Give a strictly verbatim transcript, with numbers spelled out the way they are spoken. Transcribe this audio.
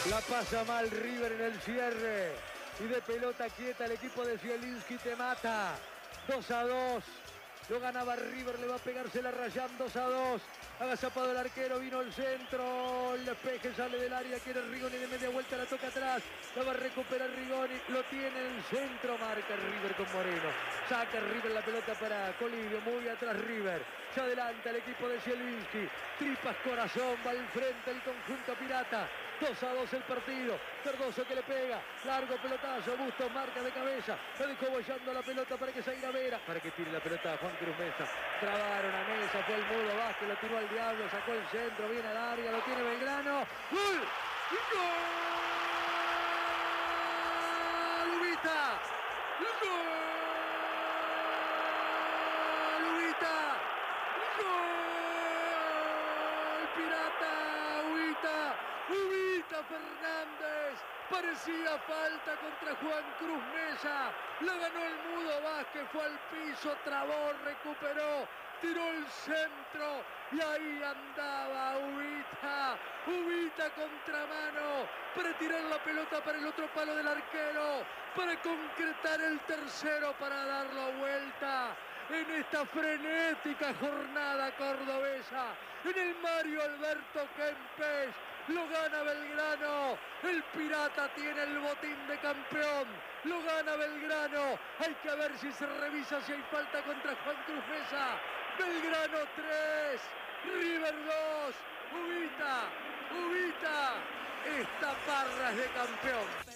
La pasa mal River en el cierre. Y de pelota quieta el equipo de Zielinski te mata. dos a dos. Lo ganaba River, le va a pegarse la Rayán. dos a dos. Agazapado el arquero, vino el centro. El despeje sale del área, quiere Rigoni de media vuelta, la toca atrás. La va a recuperar Rigoni. Lo tiene en el centro, marca River con Moreno. Saca River la pelota para Colidio, muy atrás River. Se adelanta el equipo de Zielinski. Tripas corazón, va al frente el conjunto pirata. dos a dos el partido. Cardoso que le pega. Largo pelotazo. Bustos marca de cabeza. Lo dejó bollando la pelota para que salga Vera. Para que tire la pelota a Juan Cruz Mesa. Trabaron a Mesa. Fue el mudo Vázquez. Lo tiró al diablo. Sacó el centro. Viene al área. Lo tiene Belgrano. ¡Gol! ¡Gol! ¡Ubita! ¡Gol! ¡Ubita! ¡Gol! ¡Pirata! ¡Ubita! ¡Ubita Fernández! Parecía falta contra Juan Cruz Mesa. La ganó el mudo Vázquez, fue al piso, trabó, recuperó, tiró el centro y ahí andaba Ubita. Ubita contramano para tirar la pelota para el otro palo del arquero, para concretar el tercero, para dar la vuelta en esta frenética jornada cordobesa. En el Mario Alberto Kempes lo gana Belgrano. El Pirata tiene el botín de campeón. Lo gana Belgrano. Hay que ver si se revisa si hay falta contra Juan Cruz Mesa. Belgrano tres, River dos. Ubita, Ubita. Esta barra es de campeón.